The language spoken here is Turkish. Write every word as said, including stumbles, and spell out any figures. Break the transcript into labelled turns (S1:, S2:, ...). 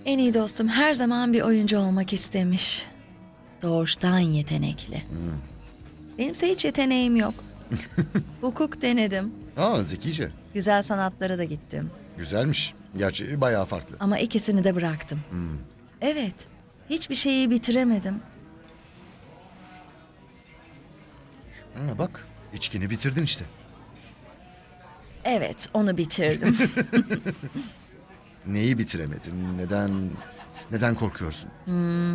S1: En iyi dostum her zaman bir oyuncu olmak istemiş. Doğuştan yetenekli. Benimse hiç yeteneğim yok. Hukuk denedim.
S2: Aa, zekice.
S1: Güzel sanatlara da gittim.
S2: Güzelmiş. Gerçi bayağı farklı.
S1: Ama ikisini de bıraktım. Evet. Hiçbir şeyi bitiremedim.
S2: Ha, bak, içkini bitirdin işte.
S1: Evet, onu bitirdim.
S2: Neyi bitiremedin? Neden neden korkuyorsun?